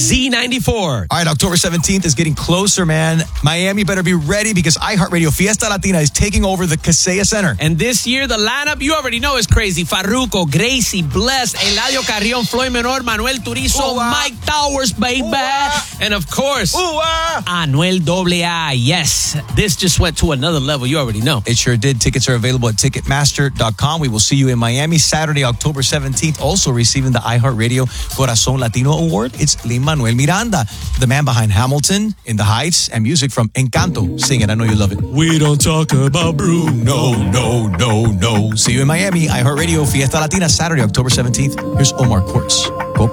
Z94. All right, October 17th is getting closer, man. Miami better be ready because iHeartRadio Fiesta Latina is taking over the Kaseya Center. And this year, the lineup, you already know, is crazy. Farruko, Gracie, Bless, Eladio Carrión, Floyd Menor, Manuel Turizo, Mike Towers, baby. And of course, Anuel AA. Yes, this just went to another level. You already know. It sure did. Tickets are available at Ticketmaster.com. We will see you in Miami Saturday, October 17th. Also receiving the iHeartRadio Corazon Latino Award, it's Lin-Manuel Miranda, the man behind Hamilton, In the Heights, and music from Encanto. Sing it. I know you love it. We don't talk about Bruno. No. See you in Miami, iHeartRadio Fiesta Latina, Saturday, October 17th. Here's Omar Quartz.